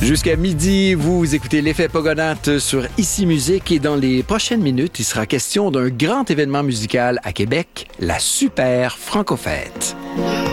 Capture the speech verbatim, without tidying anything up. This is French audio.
Jusqu'à midi, vous écoutez l'effet Pogonaute sur Ici Musique et dans les prochaines minutes, il sera question d'un grand événement musical à Québec, la Super Franco-Fête.